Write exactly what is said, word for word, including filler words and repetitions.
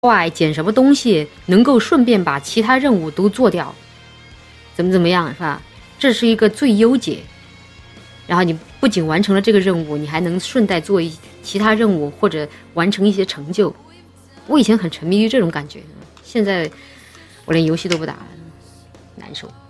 外捡什么东西，能够顺便把其他任务都做掉，怎么怎么样，是吧？这是一个最优解。然后你不仅完成了这个任务，你还能顺带做一其他任务或者完成一些成就。我以前很沉迷于这种感觉，现在我连游戏都不打了，难受。